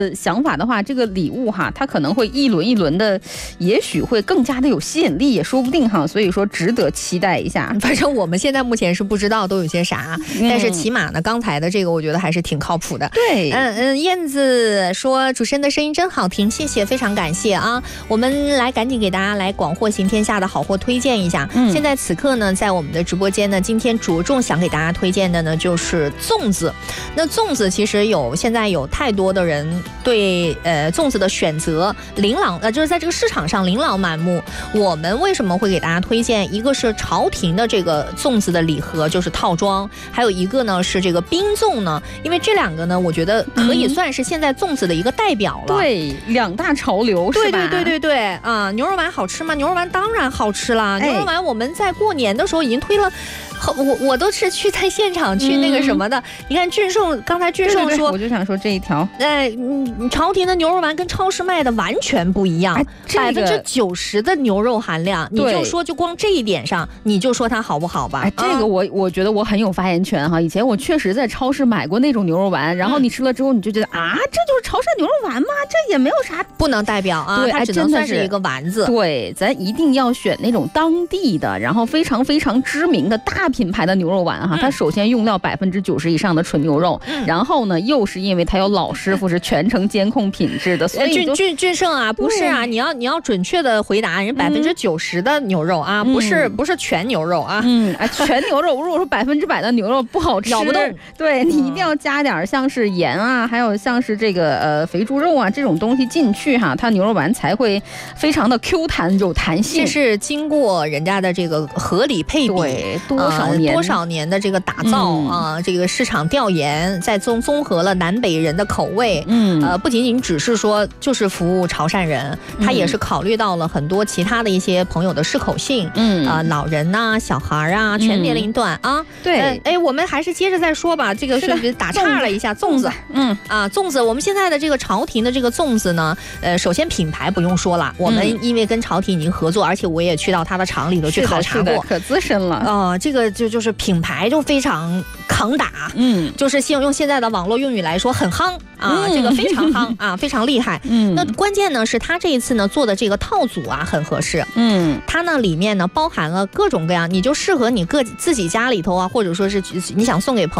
想法的话，这个礼物哈，它可能会一轮一轮的，也许会更加的有吸引力，也说不定哈。所以说值得期待一下。 反正我们现在目前是不知道都有些啥，但是起码呢，刚才的这个我觉得还是挺靠谱的。 对， 燕子说主持人的声音真好听，谢谢，非常感谢啊！我们来赶紧给大家来广货行天下的好货推荐一下。现在此刻呢，在我们的直播间呢，今天着重想给大家推荐的呢就是粽子。那粽子其实现在有太多的人对粽子的选择琳琅，就是在这个市场上琳琅满目。我们为什么会给大家推荐？一个是朝廷的这个粽子的礼盒，就是套装，还有一个呢是这个冰粽呢，因为这两个呢，我觉得可以算是现在粽子的一个代表了。 对，两大潮流是吧？ 对啊！牛肉丸好吃吗？牛肉丸当然好吃了。牛肉丸我们在过年的时候已经推了。我都是去在现场去那个什么的。你看俊胜，刚才俊胜说， 我就想说这一条， 朝廷的牛肉丸跟超市卖的完全不一样，90%的牛肉含量，你就说就光这一点上，你就说它好不好吧？ 这个我觉得我很有发言权哈。以前我确实在超市买过那种牛肉丸，然后你吃了之后，你就觉得啊，这就是潮汕牛肉丸吗？这也没有啥， 不能代表啊，它只能算是一个丸子。 对，咱一定要选那种当地的，然后非常非常知名的大品牌的牛肉丸哈，它首先用料90%以上的纯牛肉，然后呢，又是因为它有老师傅是全程监控品质的，所以俊胜啊，不是啊，你要准确的回答，人90%的牛肉啊，不是全牛肉啊， 全牛肉，如果说100%的牛肉不好吃， 咬不动， 对你一定要加点像是盐啊，还有像是这个肥猪肉啊这种东西进去哈，它牛肉丸才会非常的 Q 弹有弹性。 这是经过人家的这个合理配比， 对，多少年的这个打造啊，这个市场调研，再综合了南北人的口味，不仅仅只是说就是服务潮汕人，他也是考虑到了很多其他的一些朋友的适口性，老人呐、小孩啊，全年龄段啊。 对， 我们还是接着再说吧，这个是打岔了一下，粽子，粽子，我们现在的这个朝廷的这个粽子呢，首先品牌不用说了，我们因为跟朝廷已经合作，而且我也去到他的厂里头去考察过， 可资深了。 这个就是品牌就非常抗打，就是用现在的网络用语来说，很夯啊，这个非常夯啊，非常厉害。那关键呢是他这一次呢做的这个套组啊很合适，它呢里面呢包含了各种各样，你就适合你自己家里头啊，或者说是你想送给朋友。